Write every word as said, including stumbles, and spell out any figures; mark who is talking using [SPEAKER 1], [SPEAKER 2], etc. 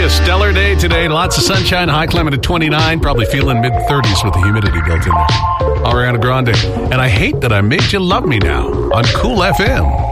[SPEAKER 1] a stellar day today. Lots of sunshine, high climate at twenty-nine, probably feeling mid thirties with the humidity built in there. Ariana Grande. And I hate that I made you love me now on Cool F M.